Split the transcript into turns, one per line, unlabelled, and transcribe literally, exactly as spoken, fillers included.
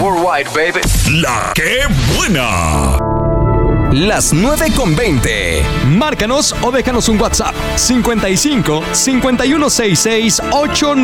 Worldwide, baby.
La que buena.
Las nueve con veinte.
Márcanos o déjanos un WhatsApp cincuenta y cinco, cincuenta y uno sesenta y seis, ochenta y nueve.